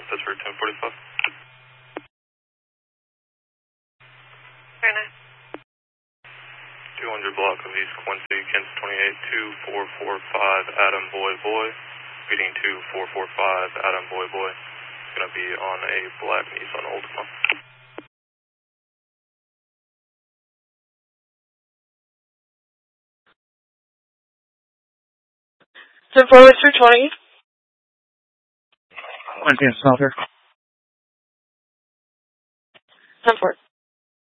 that's for 1045. Very nice. 200 block of East Quincy, Kansas 28-2445, Adam Boy Boy. Speeding 2445, Adam Boy Boy. Going to be on a black Nissan Altima. 10-4 was 320. Quincy and Smelter. 10-4.